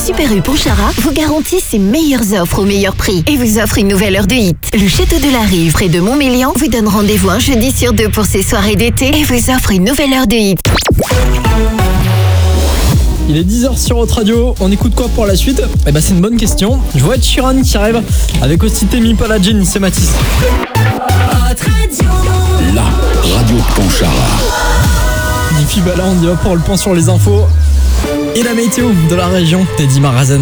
Super U Pontcharra vous garantit ses meilleures offres au meilleur prix et vous offre une nouvelle heure de hit. Le Château de la Rive, près de Montmélian, vous donne rendez-vous un jeudi sur 2 pour ses soirées d'été et vous offre une nouvelle heure de hit. Il est 10h sur votre radio, on écoute quoi pour la suite ? C'est une bonne question. Je vois Ed Sheeran qui arrive avec aussi Temi Paladjin, c'est Mathis. La radio de Pontcharra. Et puis là on y va pour le point sur les infos et la météo de la région, Teddy Marazen.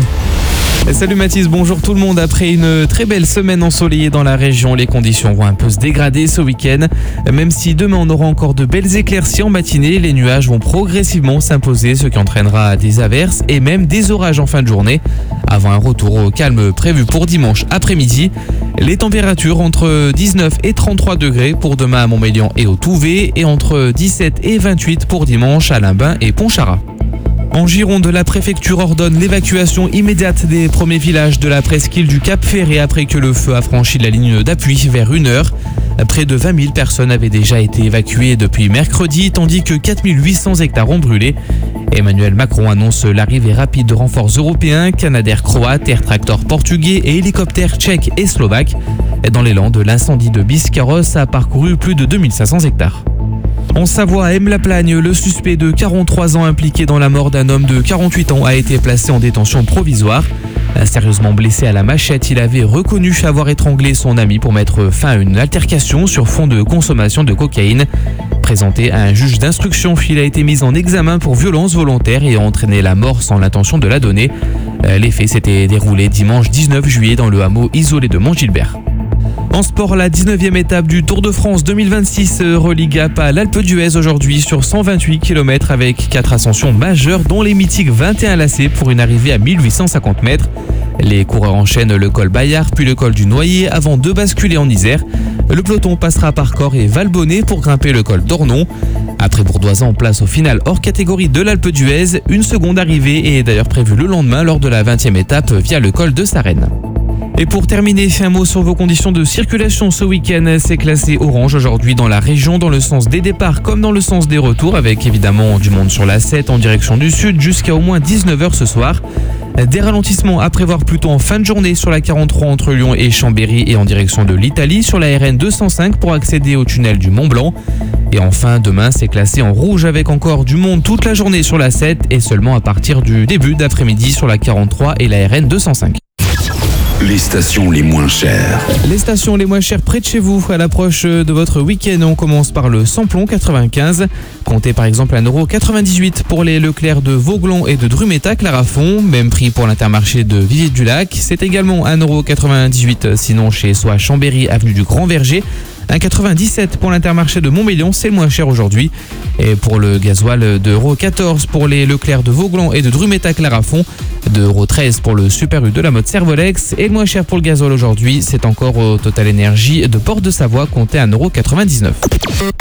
Salut Mathis, bonjour tout le monde. Après une très belle semaine ensoleillée dans la région, les conditions vont un peu se dégrader ce week-end. Même si demain on aura encore de belles éclaircies en matinée, les nuages vont progressivement s'imposer, ce qui entraînera des averses et même des orages en fin de journée, avant un retour au calme prévu pour dimanche après-midi. Les températures entre 19 et 33 degrés pour demain à Montmélian et au Touvet, et entre 17 et 28 pour dimanche à Limbin et Pontcharra. En Gironde, la préfecture ordonne l'évacuation immédiate des premiers villages de la presqu'île du Cap Ferré après que le feu a franchi la ligne d'appui vers 1h. Près de 20 000 personnes avaient déjà été évacuées depuis mercredi, tandis que 4 800 hectares ont brûlé. Emmanuel Macron annonce l'arrivée rapide de renforts européens, Canadair croate, Air Tractor portugais et hélicoptères tchèques et slovaques. Dans les Landes, l'incendie de Biscarrosse a parcouru plus de 2500 hectares. En Savoie, à Aime-la-Plagne, le suspect de 43 ans impliqué dans la mort d'un homme de 48 ans a été placé en détention provisoire. Sérieusement blessé à la machette, il avait reconnu avoir étranglé son ami pour mettre fin à une altercation sur fond de consommation de cocaïne. Présenté à un juge d'instruction, il a été mis en examen pour violence volontaire et a entraîné la mort sans l'intention de la donner. Les faits s'étaient déroulés dimanche 19 juillet dans le hameau isolé de Montgilbert. En sport, la 19e étape du Tour de France 2026 relie Gap à l'Alpe d'Huez aujourd'hui sur 128 km avec 4 ascensions majeures dont les mythiques 21 lacets pour une arrivée à 1850 mètres. Les coureurs enchaînent le col Bayard puis le col du Noyer avant de basculer en Isère. Le peloton passera par Corps et Valbonnet pour grimper le col d'Ornon. Après Bourdoisan, place au final hors catégorie de l'Alpe d'Huez. Une seconde arrivée est d'ailleurs prévue le lendemain lors de la 20e étape via le col de Sarenne. Et pour terminer, un mot sur vos conditions de circulation ce week-end. C'est classé orange aujourd'hui dans la région, dans le sens des départs comme dans le sens des retours, avec évidemment du monde sur la 7 en direction du sud jusqu'à au moins 19h ce soir. Des ralentissements à prévoir plutôt en fin de journée sur la 43 entre Lyon et Chambéry et en direction de l'Italie, sur la RN 205 pour accéder au tunnel du Mont Blanc. Et enfin, demain, c'est classé en rouge avec encore du monde toute la journée sur la 7 et seulement à partir du début d'après-midi sur la 43 et la RN 205. Les stations les moins chères. Les stations les moins chères près de chez vous. À l'approche de votre week-end, on commence par le Samplon 95. Comptez par exemple 1,98€ pour les Leclerc de Vauglans et de Druméta-Clarafond. Même prix pour l'Intermarché de Vivier-du-Lac. C'est également 1,98€ sinon chez soit Chambéry, avenue du Grand Verger. 1,97€ pour l'Intermarché de Montmélian, c'est le moins cher aujourd'hui. Et pour le gasoil, 2,14€ pour les Leclerc de Vauglans et de Druméta-Clarafond. 2,13€ pour le Super U de la mode Servolex. Et le moins cher pour le gasoil aujourd'hui, c'est encore au Total Énergie de Port de Savoie, compté 1,99€.